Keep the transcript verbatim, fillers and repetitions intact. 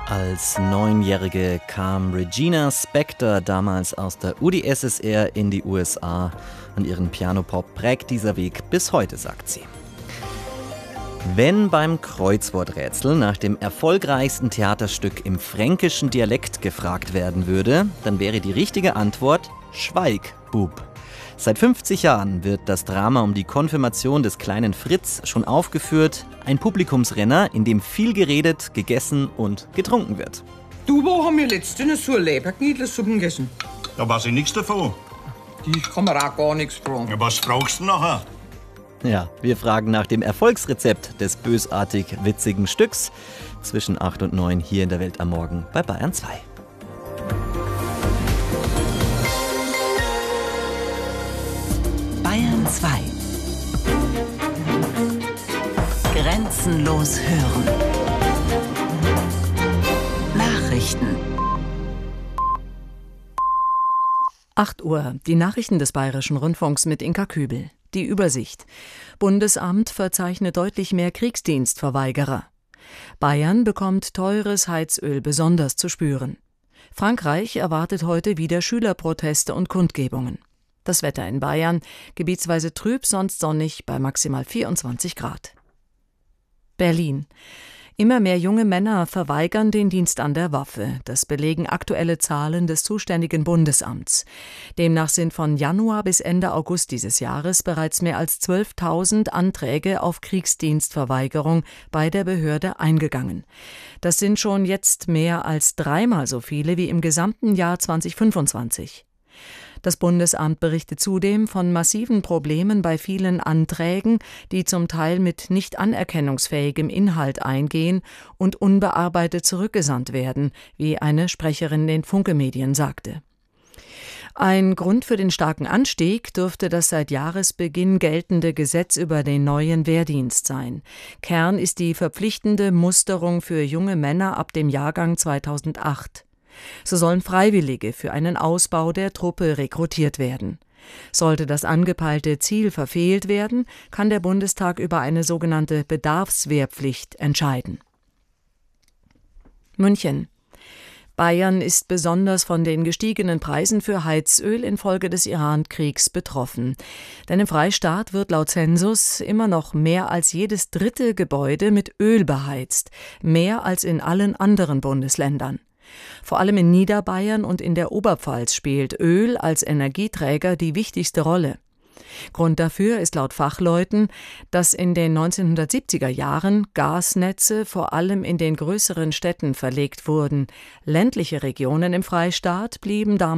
Als Neunjährige kam Regina Spektor damals aus der U d S S R in die U S A. An ihren Pianopop prägt dieser Weg bis heute, sagt sie. Wenn beim Kreuzworträtsel nach dem erfolgreichsten Theaterstück im fränkischen Dialekt gefragt werden würde, dann wäre die richtige Antwort Schweig, Bub. Seit fünfzig Jahren wird das Drama um die Konfirmation des kleinen Fritz schon aufgeführt. Ein Publikumsrenner, in dem viel geredet, gegessen und getrunken wird. Du, wo haben wir letztens so eine Leberknädlersuppe gegessen? Da weiß ich nichts davon. Die kann man auch gar nichts fragen. Ja, was fragst du nachher? Ja, wir fragen nach dem Erfolgsrezept des bösartig witzigen Stücks. Zwischen acht und neun hier in der Welt am Morgen bei Bayern zwei. Bayern zwei. Grenzenlos hören. Nachrichten. acht Uhr. Die Nachrichten des Bayerischen Rundfunks mit Inka Kübel. Die Übersicht. Bundesamt verzeichnet deutlich mehr Kriegsdienstverweigerer. Bayern bekommt teures Heizöl besonders zu spüren. Frankreich erwartet heute wieder Schülerproteste und Kundgebungen. Das Wetter in Bayern, gebietsweise trüb, sonst sonnig bei maximal vierundzwanzig Grad. Berlin. Immer mehr junge Männer verweigern den Dienst an der Waffe. Das belegen aktuelle Zahlen des zuständigen Bundesamts. Demnach sind von Januar bis Ende August dieses Jahres bereits mehr als zwölftausend Anträge auf Kriegsdienstverweigerung bei der Behörde eingegangen. Das sind schon jetzt mehr als dreimal so viele wie im gesamten Jahr zweitausendfünfundzwanzig. Das Bundesamt berichtet zudem von massiven Problemen bei vielen Anträgen, die zum Teil mit nicht anerkennungsfähigem Inhalt eingehen und unbearbeitet zurückgesandt werden, wie eine Sprecherin den Funke-Medien sagte. Ein Grund für den starken Anstieg dürfte das seit Jahresbeginn geltende Gesetz über den neuen Wehrdienst sein. Kern ist die verpflichtende Musterung für junge Männer ab dem Jahrgang zweitausendacht. So sollen Freiwillige für einen Ausbau der Truppe rekrutiert werden. Sollte das angepeilte Ziel verfehlt werden, kann der Bundestag über eine sogenannte Bedarfswehrpflicht entscheiden. München. Bayern ist besonders von den gestiegenen Preisen für Heizöl infolge des Iran-Kriegs betroffen. Denn im Freistaat wird laut Zensus immer noch mehr als jedes dritte Gebäude mit Öl beheizt, mehr als in allen anderen Bundesländern. Vor allem in Niederbayern und in der Oberpfalz spielt Öl als Energieträger die wichtigste Rolle. Grund dafür ist laut Fachleuten, dass in den neunzehnhundertsiebziger Jahren Gasnetze vor allem in den größeren Städten verlegt wurden. Ländliche Regionen im Freistaat blieben damals